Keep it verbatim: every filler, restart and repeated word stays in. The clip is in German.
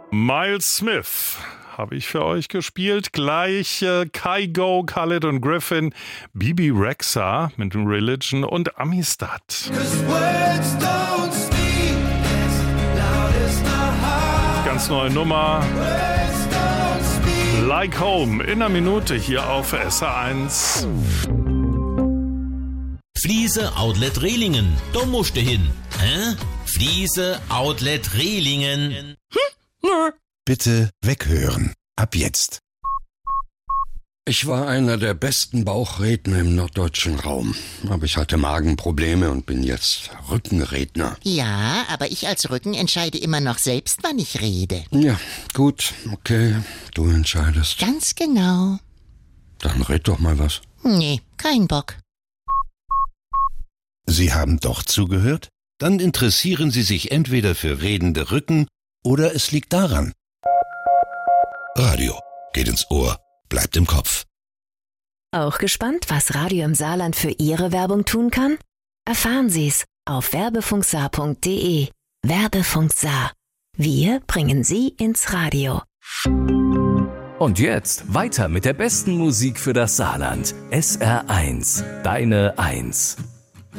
Miles Smith habe ich für euch gespielt. Gleich äh, Kygo, Khaled und Griffin, Bibi Rexha mit Religion und Amistad. Ganz neue Nummer. Like Home in einer Minute hier auf S R eins. Fliese Outlet Rehlingen, da musst du hin. Hä? Fliese Outlet Rehlingen. Hm? Bitte weghören. Ab jetzt. Ich war einer der besten Bauchredner im norddeutschen Raum. Aber ich hatte Magenprobleme und bin jetzt Rückenredner. Ja, aber ich als Rücken entscheide immer noch selbst, wann ich rede. Ja, gut, okay, du entscheidest. Ganz genau. Dann red doch mal was. Nee, kein Bock. Sie haben doch zugehört? Dann interessieren Sie sich entweder für redende Rücken oder es liegt daran. Radio geht ins Ohr, bleibt im Kopf. Auch gespannt, was Radio im Saarland für Ihre Werbung tun kann? Erfahren Sie's auf werbefunksaar punkt de. Werbefunk Saar. Wir bringen Sie ins Radio. Und jetzt weiter mit der besten Musik für das Saarland. S R eins, deine Eins.